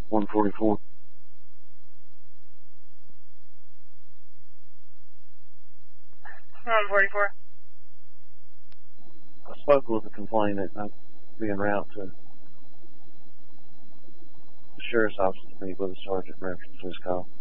144. I spoke with the complainant. I'll be en route to the sheriff's office to meet with a sergeant in reference to this call.